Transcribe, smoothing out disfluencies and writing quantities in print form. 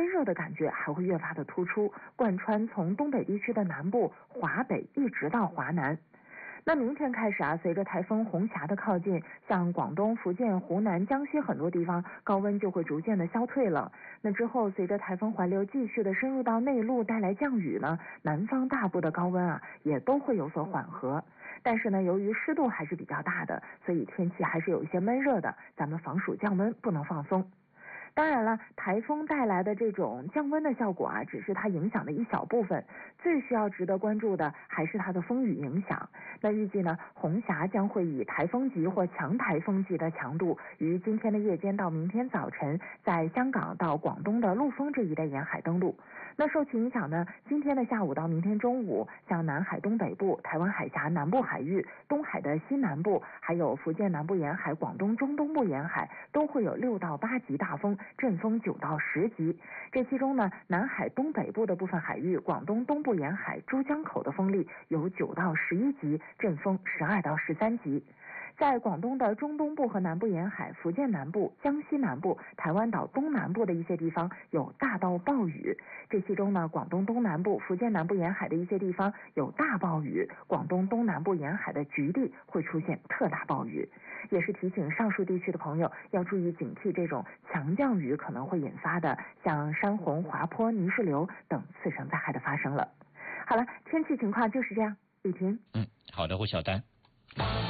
闷热的感觉还会越发的突出，贯穿从东北地区的南部、华北一直到华南。那明天开始啊，随着台风红霞的靠近，像广东、福建、湖南、江西很多地方高温就会逐渐的消退了。那之后，随着台风环流继续的深入到内陆，带来降雨呢，南方大部的高温啊也都会有所缓和。但是呢，由于湿度还是比较大的，所以天气还是有一些闷热的，咱们防暑降温不能放松。当然了，台风带来的这种降温的效果啊，只是它影响的一小部分，最需要值得关注的还是它的风雨影响。那预计呢，红霞将会以台风级或强台风级的强度，于今天的夜间到明天早晨，在香港到广东的陆丰这一带沿海登陆。那受其影响呢，今天的下午到明天中午，像南海东北部、台湾海峡南部海域、东海的西南部，还有福建南部沿海、广东中东部沿海，都会有6到8级大风，阵风9到10级。这其中呢，南海东北部的部分海域、广东东部沿海、珠江口的风力有9到11级，阵风12到13级。在广东的中东部和南部沿海、福建南部、江西南部、台湾岛东南部的一些地方有大到暴雨。这其中呢，广东东南部、福建南部沿海的一些地方有大暴雨，广东东南部沿海的局地会出现特大暴雨。也是提醒上述地区的朋友要注意警惕这种强降雨可能会引发的像山洪、滑坡、泥石流等次生灾害的发生了。好了，天气情况就是这样。雨婷。 好的，胡晓丹。